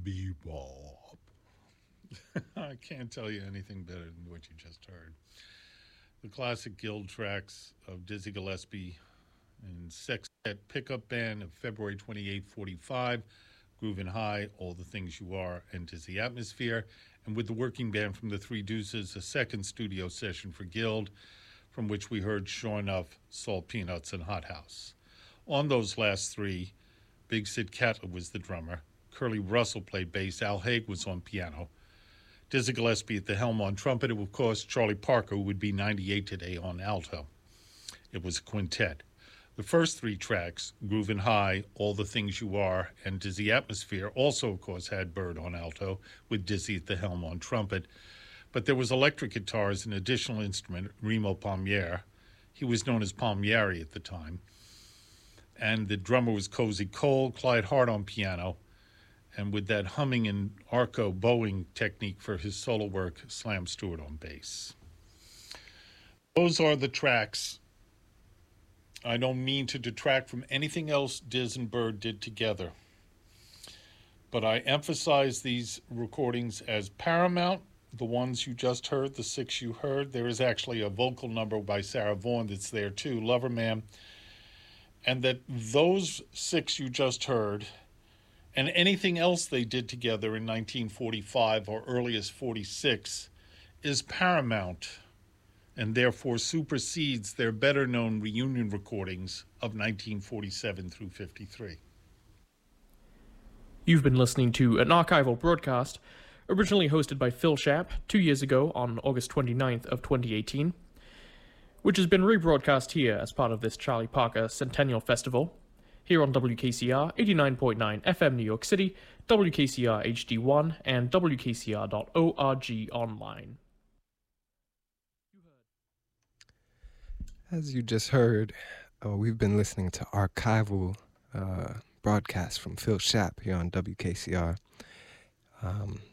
Bebop. I can't tell you anything better than what you just heard. The classic Guild tracks of Dizzy Gillespie and Sextet Pickup Band of February 28, 45, Groovin' High, All the Things You Are, and Dizzy Atmosphere. And with the working band from the Three Deuces, a second studio session for Guild, from which we heard Sure Enough, Salt Peanuts, and Hot House. On those last three, Big Sid Catlett was the drummer, Curly Russell played bass, Al Haig was on piano, Dizzy Gillespie at the helm on trumpet, and of course Charlie Parker, who would be 98 today, on alto. It was a quintet. The first three tracks, Groovin' High, All the Things You Are, and Dizzy Atmosphere, also of course had Bird on alto, with Dizzy at the helm on trumpet. But there was electric guitar as an additional instrument, Remo Palmieri. He was known as Palmieri at the time. And the drummer was Cozy Cole, Clyde Hart on piano, and with that humming and arco bowing technique for his solo work, Slam Stewart on bass. Those are the tracks. I don't mean to detract from anything else Diz and Bird did together, but I emphasize these recordings as paramount. The ones you just heard, the six you heard, there is actually a vocal number by Sarah Vaughan that's there too, Lover Man, and that those six you just heard and anything else they did together in 1945 or earliest 46 is paramount and therefore supersedes their better-known reunion recordings of 1947 through 53. You've been listening to an archival broadcast originally hosted by Phil Schaap 2 years ago on August 29th of 2018, which has been rebroadcast here as part of this Charlie Parker Centennial Festival, here on WKCR 89.9 FM New York City, WKCR HD1, and WKCR.org online. As you just heard, we've been listening to archival broadcasts from Phil Schaap here on WKCR.